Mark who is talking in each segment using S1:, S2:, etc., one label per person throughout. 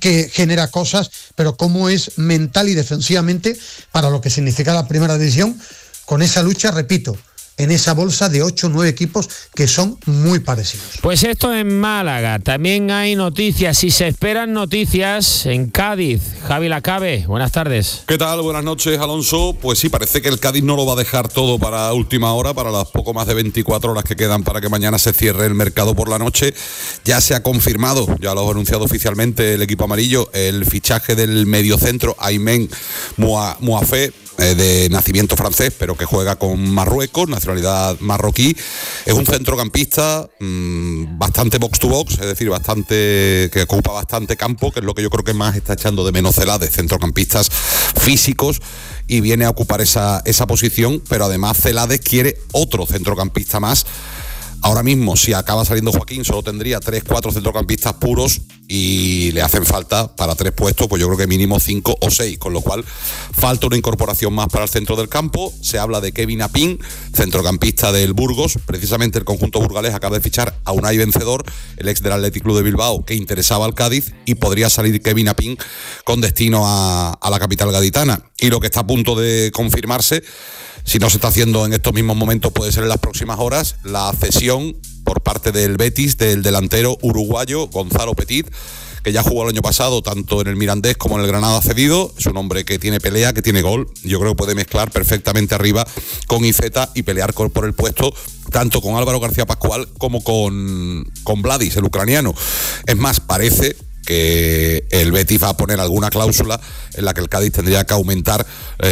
S1: que genera cosas, pero cómo es mental y defensivamente para lo que significa la primera división, con esa lucha, repito, en esa bolsa de 8 o 9 equipos que son muy parecidos.
S2: Pues esto en Málaga, también hay noticias y se esperan noticias en Cádiz. Javi Lacabe, buenas tardes.
S3: ¿Qué tal? Buenas noches, Alonso. Pues sí, parece que el Cádiz no lo va a dejar todo para última hora, para las poco más de 24 horas que quedan para que mañana se cierre el mercado por la noche. Ya se ha confirmado, ya lo ha anunciado oficialmente el equipo amarillo, el fichaje del mediocentro Aymen Mouafé, de nacimiento francés, pero que juega con Marruecos, nacionalidad marroquí. Es un centrocampista bastante box to box, es decir, que ocupa bastante campo, que es lo que yo creo que más está echando de menos Celades, centrocampistas físicos, y viene a ocupar esa posición, pero además Celades quiere otro centrocampista más. Ahora mismo, si acaba saliendo Joaquín, solo tendría 3-4 centrocampistas puros y le hacen falta para 3 puestos, pues yo creo que mínimo 5 o 6, con lo cual falta una incorporación más para el centro del campo. Se habla de Kevin Apín, centrocampista del Burgos. Precisamente el conjunto burgalés acaba de fichar a Unai Vencedor, el ex del Athletic Club de Bilbao, que interesaba al Cádiz, y podría salir Kevin Apín con destino a la capital gaditana. Y lo que está a punto de confirmarse, si no se está haciendo en estos mismos momentos, puede ser en las próximas horas, la cesión por parte del Betis del delantero uruguayo Gonzalo Petit, que ya jugó el año pasado tanto en el Mirandés como en el Granada cedido. Es un hombre que tiene pelea, que tiene gol. Yo creo que puede mezclar perfectamente arriba con Iceta y pelear por el puesto tanto con Álvaro García Pascual como con Vladis, el ucraniano. Es más, parece que el Betis va a poner alguna cláusula en la que el Cádiz tendría que aumentar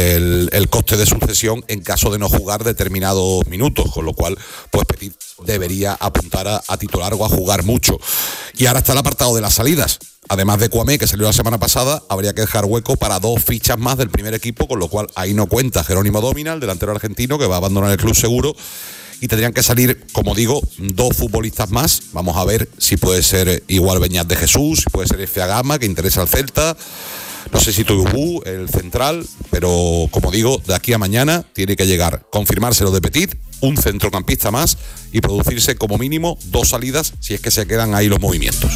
S3: el coste de sucesión en caso de no jugar determinados minutos, con lo cual pues Petit debería apuntar a titular o a jugar mucho. Y ahora está el apartado de las salidas. Además de Kouamé, que salió la semana pasada, habría que dejar hueco para 2 fichas más del primer equipo, con lo cual ahí no cuenta Jerónimo Dómina, el delantero argentino, que va a abandonar el club seguro. Y tendrían que salir, como digo, 2 futbolistas más. Vamos a ver si puede ser igual Beñat de Jesús, si puede ser F.A. Gama, que interesa al Celta. No sé si Toubou, el central, pero como digo, de aquí a mañana tiene que llegar, confirmarse lo de Petit, un centrocampista más y producirse como mínimo 2 salidas si es que se quedan ahí los movimientos.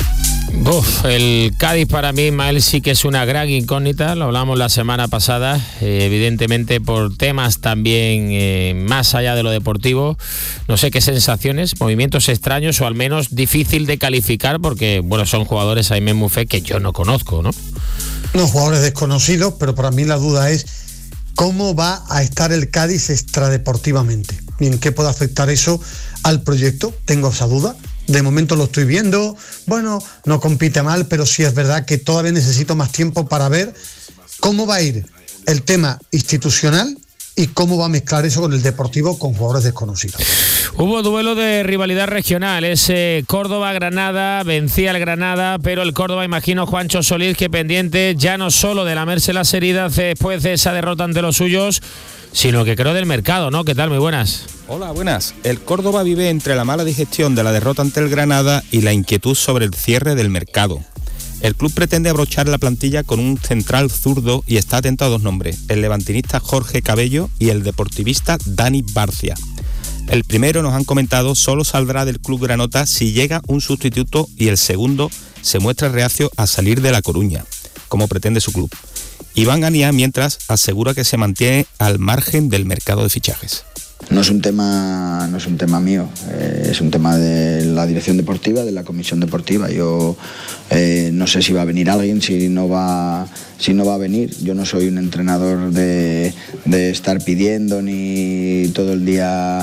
S2: El Cádiz para mí, Ismael, sí que es una gran incógnita, lo hablamos la semana pasada, evidentemente por temas también más allá de lo deportivo. No sé qué sensaciones, movimientos extraños o al menos difícil de calificar porque, bueno, son jugadores Aymen Mouafé que yo no conozco, ¿no?
S1: No, jugadores desconocidos, pero para mí la duda es cómo va a estar el Cádiz extradeportivamente y en qué puede afectar eso al proyecto. Tengo esa duda. De momento lo estoy viendo, bueno, no compite mal, pero sí es verdad que todavía necesito más tiempo para ver cómo va a ir el tema institucional y cómo va a mezclar eso con el deportivo con jugadores desconocidos.
S2: Hubo duelo de rivalidad regional, ese Córdoba-Granada, vencía el Granada, pero el Córdoba, imagino, Juancho Solís, que pendiente ya no solo de lamerse las heridas después de esa derrota ante los suyos, sino que creo del mercado, ¿no? ¿Qué tal? Muy buenas.
S4: Hola, buenas. El Córdoba vive entre la mala digestión de la derrota ante el Granada y la inquietud sobre el cierre del mercado. El club pretende abrochar la plantilla con un central zurdo y está atento a 2 nombres, el levantinista Jorge Cabello y el deportivista Dani Barcia. El primero, nos han comentado, solo saldrá del club granota si llega un sustituto y el segundo se muestra reacio a salir de La Coruña, como pretende su club. Iván Ganiá, mientras, asegura que se mantiene al margen del mercado de fichajes.
S5: No es un tema mío, es un tema de la dirección deportiva, de la comisión deportiva. Yo no sé si va a venir alguien, si no va a venir. Yo no soy un entrenador de estar pidiendo ni todo el día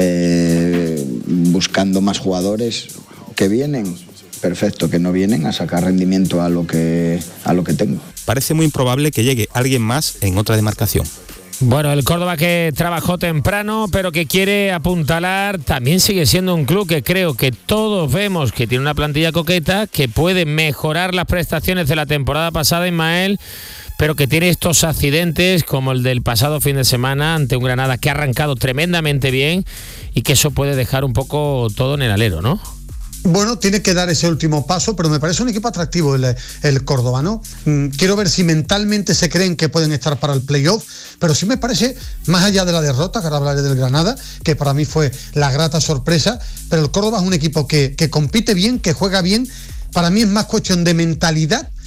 S5: buscando más jugadores. Que vienen, perfecto, que no vienen, a sacar rendimiento a lo que tengo.
S4: Parece muy improbable que llegue alguien más en otra demarcación.
S2: Bueno, el Córdoba que trabajó temprano, pero que quiere apuntalar, también sigue siendo un club que creo que todos vemos que tiene una plantilla coqueta, que puede mejorar las prestaciones de la temporada pasada, Ismael, pero que tiene estos accidentes como el del pasado fin de semana ante un Granada que ha arrancado tremendamente bien y que eso puede dejar un poco todo en el alero, ¿no?
S1: Bueno, tiene que dar ese último paso, pero me parece un equipo atractivo el Córdoba, ¿no? Quiero ver si mentalmente se creen que pueden estar para el playoff, pero sí me parece, más allá de la derrota, que ahora hablaré del Granada, que para mí fue la grata sorpresa, pero el Córdoba es un equipo que compite bien, que juega bien. Para mí es más cuestión de mentalidad